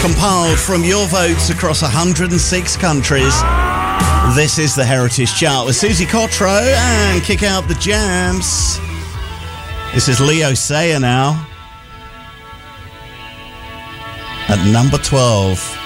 Compiled from your votes across 106 countries. This is the Heritage Chart with Suzi Quatro and Kick Out the Jams. This is Leo Sayer now at number 12.